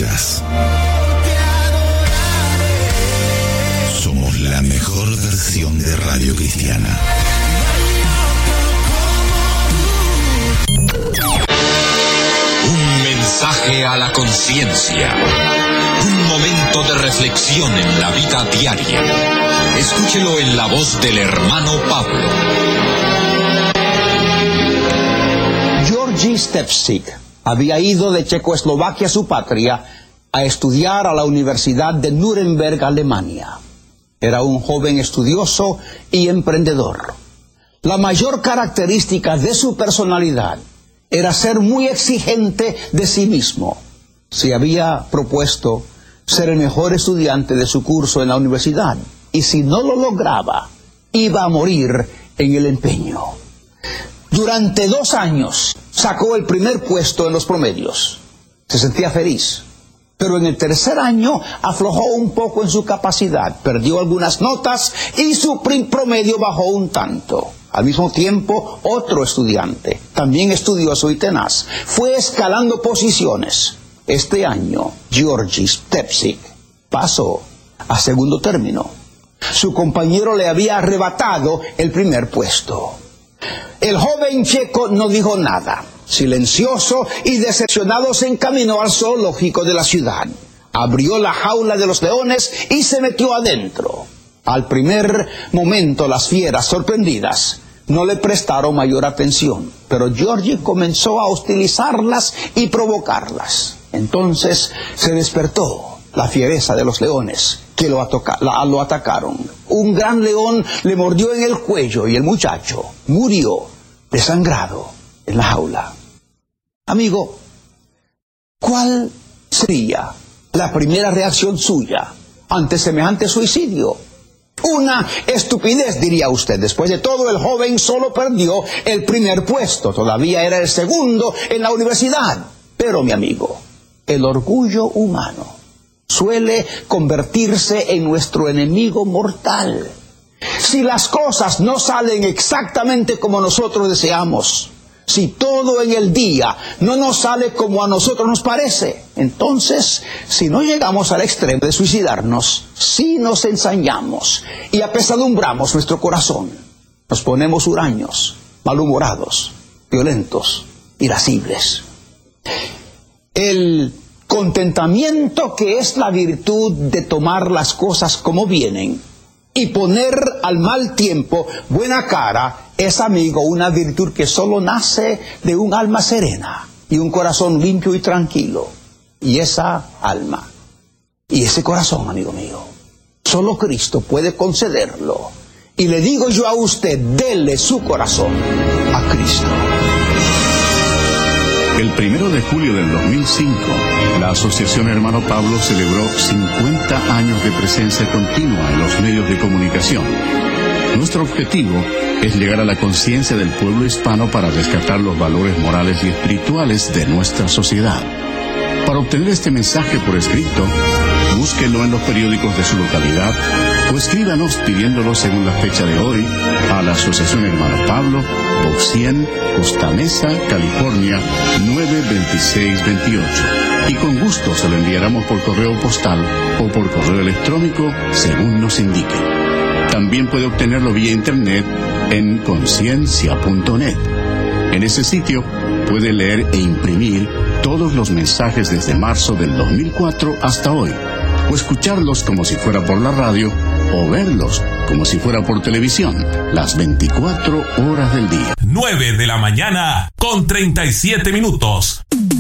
escuchas. Somos la mejor versión de Radio Cristiana. Un mensaje a la conciencia. Un momento de reflexión en la vida diaria. Escúchelo en la voz del hermano Pablo. Georgi Stepsik había ido de Checoslovaquia, su patria, a estudiar a la Universidad de Nuremberg, Alemania. Era un joven estudioso y emprendedor. La mayor característica de su personalidad era ser muy exigente de sí mismo. Se había propuesto ser el mejor estudiante de su curso en la universidad, y si no lo lograba, iba a morir en el empeño. Durante 2 años sacó el primer puesto en los promedios. Se sentía feliz. Pero en el tercer año aflojó un poco en su capacidad, perdió algunas notas y su promedio bajó un tanto. Al mismo tiempo, otro estudiante, también estudioso y tenaz, fue escalando posiciones. Este año, Georgi Stepsik pasó a segundo término. Su compañero le había arrebatado el primer puesto. El joven checo no dijo nada. Silencioso y decepcionado se encaminó al zoológico de la ciudad. Abrió la jaula de los leones y se metió adentro. Al primer momento las fieras, sorprendidas, no le prestaron mayor atención, pero Georgi comenzó a hostilizarlas y provocarlas. Entonces se despertó la fiereza de los leones que lo atacaron. Un gran león le mordió en el cuello y el muchacho murió desangrado en la jaula. Amigo, ¿cuál sería la primera reacción suya ante semejante suicidio? Una estupidez, diría usted. Después de todo, el joven solo perdió el primer puesto. Todavía era el segundo en la universidad. Pero, mi amigo, el orgullo humano suele convertirse en nuestro enemigo mortal. Si las cosas no salen exactamente como nosotros deseamos, si todo en el día no nos sale como a nosotros nos parece, entonces, si no llegamos al extremo de suicidarnos, si nos ensañamos y apesadumbramos nuestro corazón, nos ponemos huraños, malhumorados, violentos, irascibles. El contentamiento, que es la virtud de tomar las cosas como vienen y poner al mal tiempo buena cara, es, amigo, una virtud que solo nace de un alma serena y un corazón limpio y tranquilo. Y esa alma y ese corazón, amigo mío, solo Cristo puede concederlo. Y le digo yo a usted, dele su corazón a Cristo. El 1 de julio del 2005, la Asociación Hermano Pablo celebró 50 años de presencia continua en los medios de comunicación. Nuestro objetivo es llegar a la conciencia del pueblo hispano para rescatar los valores morales y espirituales de nuestra sociedad. Para obtener este mensaje por escrito, búsquelo en los periódicos de su localidad o escríbanos pidiéndolo según la fecha de hoy a la Asociación Hermano Pablo, Box 100, Costa Mesa, California, 92628. Y con gusto se lo enviaremos por correo postal o por correo electrónico según nos indique. También puede obtenerlo vía internet en conciencia.net. En ese sitio puede leer e imprimir todos los mensajes desde marzo del 2004 hasta hoy, o escucharlos como si fuera por la radio, o verlos como si fuera por televisión, las 24 horas del día. 9 de la mañana con 37 minutos.